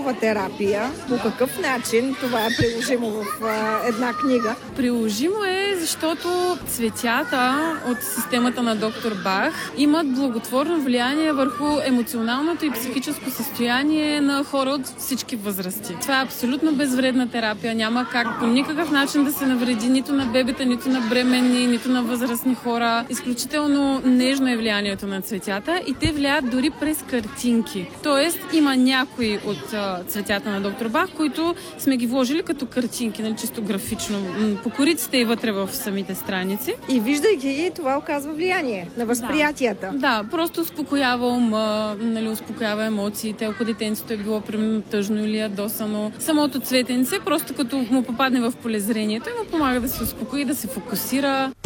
цветова терапия. По какъв начин това е приложимо в една книга? Приложимо е, защото цветята от системата на доктор Бах имат благотворно влияние върху емоционалното и психическо състояние на хора от всички възрасти. Това е абсолютно безвредна терапия. Няма как по никакъв начин да се навреди нито на бебета, нито на бременни, нито на възрастни хора. Изключително нежно е влиянието на цветята и те влияят дори през картинки. Тоест има някои от цветята на доктор Бах, които сме ги вложили като картинки, нали, чисто графично, по кориците и вътре в самите страници. И виждайки ги, това оказва влияние на възприятията. Да, просто успокоява ума, нали, успокоява емоциите. Ако детенцето е било примерно тъжно или ядосано, самото цветенце, просто като му попадне в полезрението, и му помага да се успокои, да се фокусира.